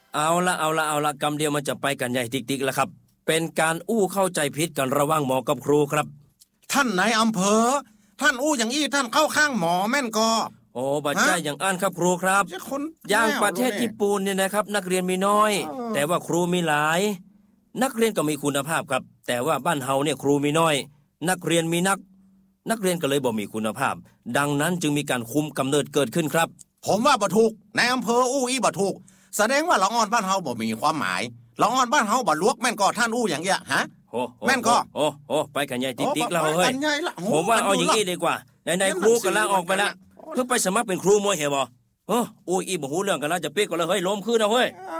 เอาละกำเดียวมันจะไปกันใหญ่ติ๊กๆแล้วครับเป็นการอู้เข้าใจผิดกันระหว่างหมอกับครูครับท่านนายอำเภอท่านอู้อย่างอี้ท่านเข้าข้างหมอแม่นก็โอ้บัดใจอย่างอ่านครับครูครับอย่างประเทศญี่ปุ่นเนี่ยนะครับนักเรียนมีน้อยแต่ว่าครูมีหลายนักเรียนก็มีคุณภาพครับแต่ว่าบ้านเฮาเนี่ยครูมีน้อยนักเรียนมีนักเรียนก็เลยบ่มีคุณภาพดังนั้นจึงมีการคุมกำเนิดเกิดขึ้นครับผมว่าบ่ถูกนายอำเภออู้อี้บ่ถูกแสดงว่าละอ่อนบ้านเฮาบ่มีความหมายละอ่อนบ้านเฮาบ่ลวกแม่นก็ท่านอู้อย่างเงี้ยฮะแม่นก็โอ้ไปกันใหญ่ติ๊กๆแล้วเฮ้ยผมว่าเอาอย่างนี้ดีกว่าไหนครูก็ลาออกไปแล้วเพื่อไปสมัครเป็นครูมวยเหรออู้อี้บ่ฮู้เรื่องกันแล้วจะเป๊กก็เลยเฮ้ยล้มคืนเอาเฮ้ย